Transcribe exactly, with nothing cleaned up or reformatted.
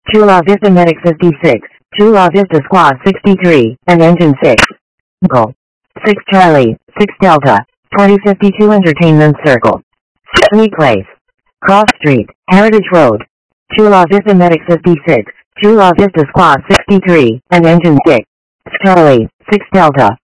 Chula Vista Medic fifty-six, Chula Vista Squad sixty-three, and Engine six. Go. six Charlie, six Delta, twenty fifty-two Entertainment Circle. Sneak Place. Cross Street, Heritage Road. Chula Vista Medic fifty-six, Chula Vista Squad sixty-three, and Engine six. Charlie, six Delta,